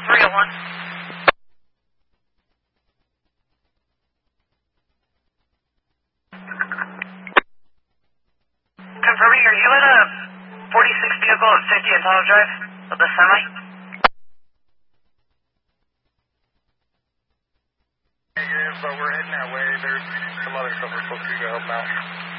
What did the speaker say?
301. Confirming, are you in a 46 vehicle at 50 Antala Drive of the semi? Yeah, but we're heading that way. There's some other stuff we're supposed to go help out.